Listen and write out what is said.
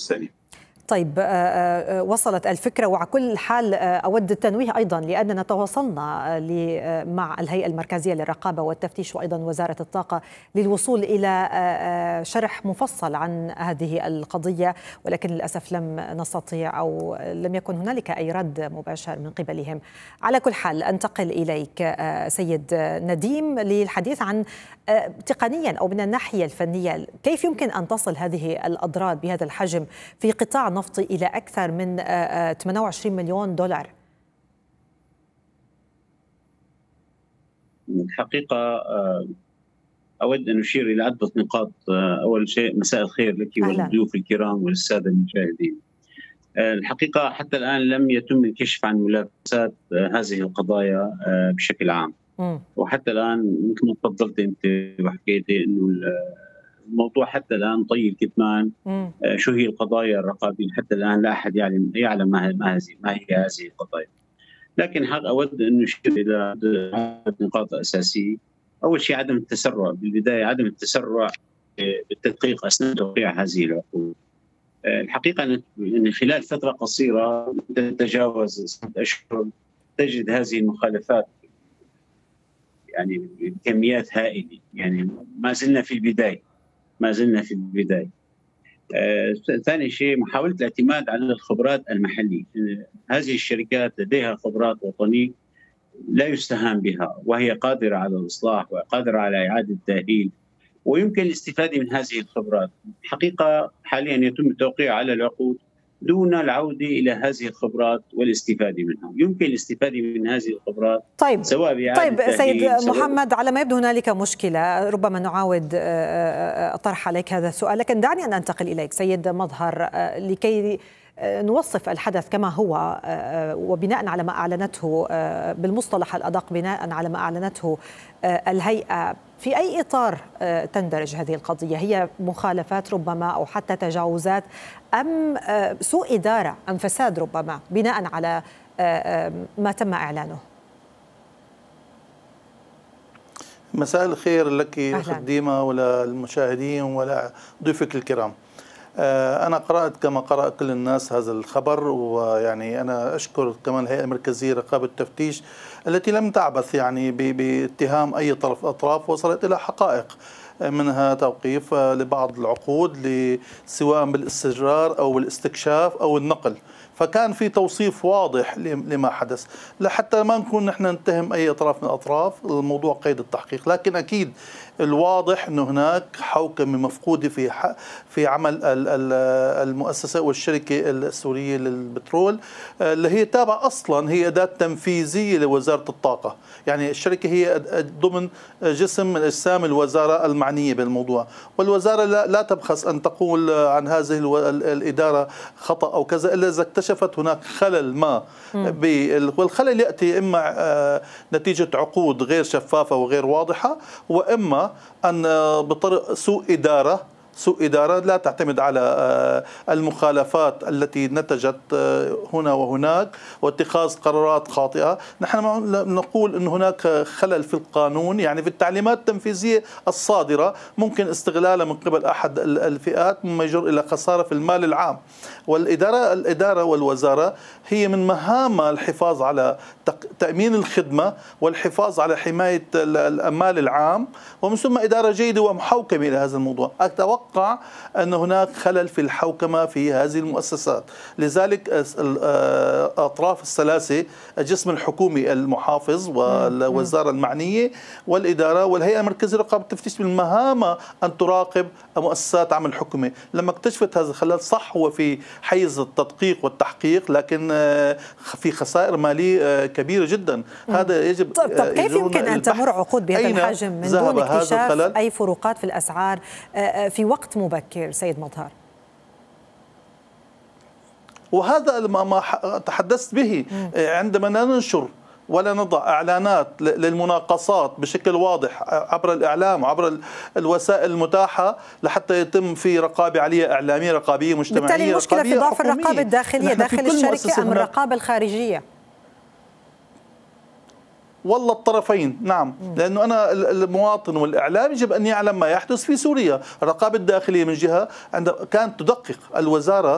الثانية. طيب، وصلت الفكرة، وعلى كل حال أود التنويه أيضا لأننا تواصلنا مع الهيئة المركزية للرقابة والتفتيش وأيضا وزارة الطاقة للوصول إلى شرح مفصل عن هذه القضية، ولكن للأسف لم نستطيع أو لم يكن هنالك أي رد مباشر من قبلهم. على كل حال أنتقل إليك سيد نديم للحديث عن تقنيا أو من الناحية الفنية كيف يمكن أن تصل هذه الأضرار بهذا الحجم في قطاع نفطي إلى أكثر من 28 مليون دولار؟ الحقيقة أود أن أشير إلى عدة نقاط. أول شيء مساء الخير لك والضيوف الكرام والسادة المشاهدين. الحقيقة حتى الآن لم يتم الكشف عن ملابسات هذه القضايا بشكل عام، وحتى الآن مثل ما تفضلت أنت وحكيتي أنه الموضوع حتى الآن طي الكتمان. شو هي القضايا الرقابية؟ حتى الآن لا أحد يعلم ما هي هذه القضايا. لكن أود أن نشير إلى نقاط أساسية. أول شيء عدم التسرع بالبداية، عدم التسرع بالتدقيق أثناء توقيع هذه العقود. الحقيقة أن خلال فترة قصيرة تتجاوز 6 أشهر تجد هذه المخالفات يعني بكميات هائلة. يعني ما زلنا في البداية. ثاني شيء محاولة الاعتماد على الخبرات المحلية. هذه الشركات لديها خبرات وطنية لا يستهان بها، وهي قادرة على الإصلاح وقادرة على إعادة التأهيل، ويمكن الاستفادة من هذه الخبرات. حقيقة حاليا يتم التوقيع على العقود دون العودة إلى هذه الخبرات والاستفادة منها. يمكن الاستفادة من هذه الخبرات سواء بإعادة سيد محمد، على ما يبدو هنالك مشكلة، ربما نعاود طرح عليك هذا السؤال، لكن دعني أن أنتقل إليك سيد مظهر لكي نوصف الحدث كما هو وبناء على ما أعلنته بالمصطلح الأدق، بناء على ما أعلنته الهيئة. في أي إطار تندرج هذه القضية؟ هي مخالفات ربما أو حتى تجاوزات، أم سوء إدارة، أم فساد ربما بناء على ما تم إعلانه؟ مساء الخير لك خديمة وللمشاهدين ولضيوفك الكرام. أنا قرأت كما قرأ كل الناس هذا الخبر، ويعني أنا أشكر كمان الهيئة المركزية لرقابة التفتيش التي لم تعبث يعني باتهام أي أطراف، وصلت إلى حقائق، منها توقيف لبعض العقود سواء بالاستجرار أو بالاستكشاف أو النقل. فكان في توصيف واضح لما حدث، لحتى ما نكون نحن نتهم أي طرف من الأطراف. الموضوع قيد التحقيق، لكن أكيد الواضح أنه هناك حوكمة مفقودة في عمل المؤسسة والشركة السورية للبترول، اللي هي تابعة أصلا، هي أداة تنفيذية لوزارة الطاقة. يعني الشركة هي ضمن جسم من أجسام الوزارة المعنية بالموضوع، والوزارة لا تبخس أن تقول عن هذه الإدارة خطأ أو كذا إلا إذا اكتشفت هناك خلل ما. والخلل يأتي إما نتيجة عقود غير شفافة وغير واضحة، وإما أن بطرق سوء إدارة لا تعتمد على المخالفات التي نتجت هنا وهناك واتخاذ قرارات خاطئة. نحن نقول أن هناك خلل في القانون، يعني في التعليمات التنفيذية الصادرة ممكن استغلالها من قبل أحد الفئات مما يجر إلى خسارة في المال العام. الإدارة والوزارة هي من مهامها الحفاظ على تأمين الخدمة والحفاظ على حماية المال العام، ومن ثم إدارة جيدة ومحوكمة إلى هذا الموضوع. أتوقع أن هناك خلل في الحوكمة في هذه المؤسسات. لذلك الأطراف الثلاثة، الجسم الحكومي المحافظ والوزارة المعنية والإدارة والهيئة المركزية لرقابة التفتيش، من مهامها أن تراقب مؤسسات عمل الحكومة. لما اكتشفت هذا الخلل، صح هو في حيز التدقيق والتحقيق، لكن في خسائر مالية كبيرة جدا. هذا يجب. طب كيف يمكن أن تمر عقود بهذا الحجم من دون اكتشاف أي فروقات في الأسعار في وقت مبكر سيد مظهر؟ وهذا ما تحدثت به. عندما لا ننشر ولا نضع إعلانات للمناقصات بشكل واضح عبر الإعلام وعبر الوسائل المتاحة لحتى يتم في رقابة عليها، إعلامية، رقابية، مجتمعية، بالتالي المشكلة في ضعف الرقابة الداخلية داخل الشركة أم الرقابة الخارجية؟ والله الطرفين، نعم. لأنه أنا المواطن والإعلام يجب أن يعلم ما يحدث في سوريا. الرقابة الداخلية من جهة كانت تدقق، الوزارة